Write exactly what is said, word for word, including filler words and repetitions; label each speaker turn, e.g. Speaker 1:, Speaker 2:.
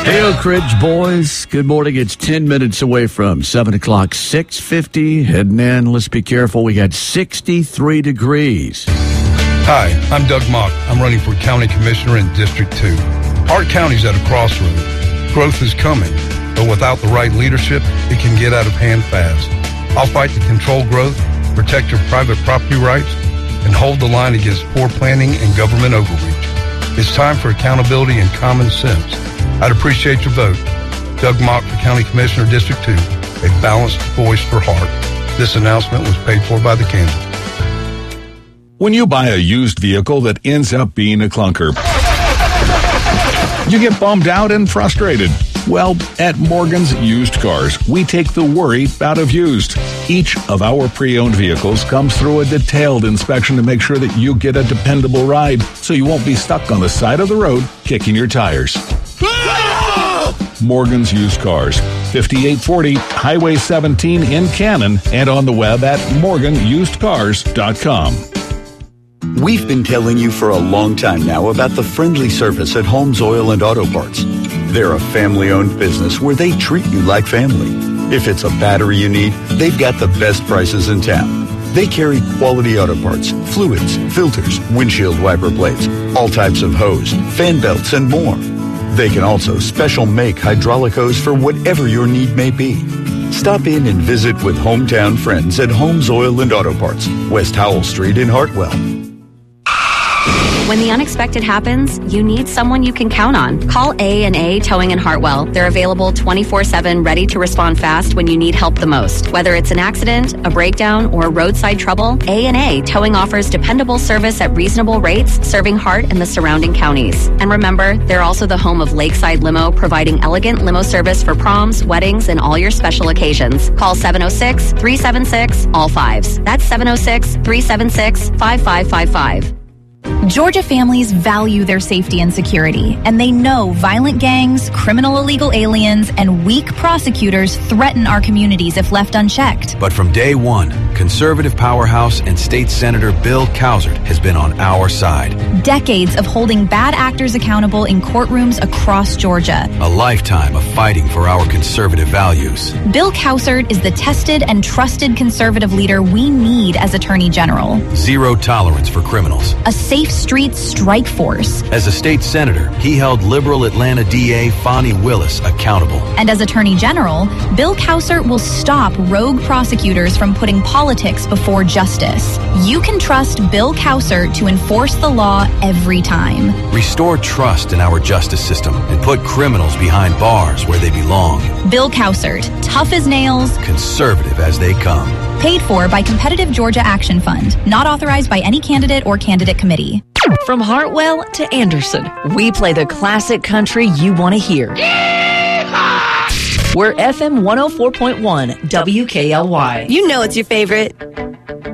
Speaker 1: Hey, Oak Ridge boys. Good morning. It's ten minutes away from seven o'clock, six fifty. Heading in. Let's be careful. We got sixty-three degrees.
Speaker 2: Hi, I'm Doug Mock. I'm running for County Commissioner in District two. Our county's at a crossroad. Growth is coming, but without the right leadership, it can get out of hand fast. I'll fight to control growth, protect your private property rights, and hold the line against poor planning and government overreach. It's time for accountability and common sense. I'd appreciate your vote. Doug Mock for County Commissioner, District two, a balanced voice for Hart. This announcement was paid for by the candidate.
Speaker 3: When you buy a used vehicle that ends up being a clunker, you get bummed out and frustrated. Well, at Morgan's Used Cars, we take the worry out of used. Each of our pre-owned vehicles comes through a detailed inspection to make sure that you get a dependable ride, so you won't be stuck on the side of the road kicking your tires. Morgan's Used Cars, fifty-eight forty Highway seventeen in Cannon, and on the web at morgan used cars dot com.
Speaker 4: We've been telling you for a long time now about the friendly service at Holmes Oil and Auto Parts. They're a family-owned business where they treat you like family. If it's a battery you need, they've got the best prices in town. They carry quality auto parts, fluids, filters, windshield wiper blades, all types of hose, fan belts, and more. They can also special make hydraulic hose for whatever your need may be. Stop in and visit with hometown friends at Holmes Oil and Auto Parts, West Howell Street in Hartwell.
Speaker 5: When the unexpected happens, you need someone you can count on. Call A and A Towing in Hartwell. They're available twenty-four seven, ready to respond fast when you need help the most. Whether it's an accident, a breakdown, or roadside trouble, A and A Towing offers dependable service at reasonable rates, serving Hart and the surrounding counties. And remember, they're also the home of Lakeside Limo, providing elegant limo service for proms, weddings, and all your special occasions. Call seven oh six, three seven six, all fives. That's seven oh six, three seven six, five five five five.
Speaker 6: Georgia families value their safety and security, and they know violent gangs, criminal illegal aliens, and weak prosecutors threaten our communities if left unchecked.
Speaker 7: But from day one, conservative powerhouse and state senator Bill Cowsert has been on our side.
Speaker 6: Decades of holding bad actors accountable in courtrooms across Georgia.
Speaker 7: A lifetime of fighting for our conservative values.
Speaker 6: Bill Cowsert is the tested and trusted conservative leader we need as Attorney General.
Speaker 7: Zero tolerance for criminals.
Speaker 6: A safe street strike force.
Speaker 7: As a state senator, he held liberal Atlanta D A Fonnie Willis accountable.
Speaker 6: And as Attorney General, Bill Cowsert will stop rogue prosecutors from putting politics before justice. You can trust Bill Cowsert to enforce the law every time.
Speaker 7: Restore trust in our justice system and put criminals behind bars where they belong.
Speaker 6: Bill Cowsert, tough as nails,
Speaker 7: conservative as they come.
Speaker 6: Paid for by Competitive Georgia Action Fund. Not authorized by any candidate or candidate committee.
Speaker 8: From Hartwell to Anderson, we play the classic country you want to hear. Yeehaw! We're F M one oh four point one W K L Y.
Speaker 9: You know it's your favorite.